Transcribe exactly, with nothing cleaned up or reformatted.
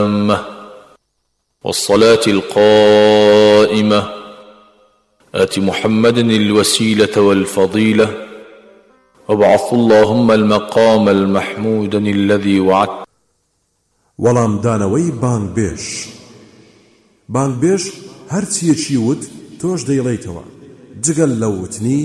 التامة والصلاة القائمة آت محمدا الوسيلة والفضيلة وابعث اللهم المقام المحمودا الذي وعدت. وەڵام دانەوەی بانگبێژ بانگبێژ هەرچیەکی وت تۆش دەیڵێیتەوە جگەل لە وتنی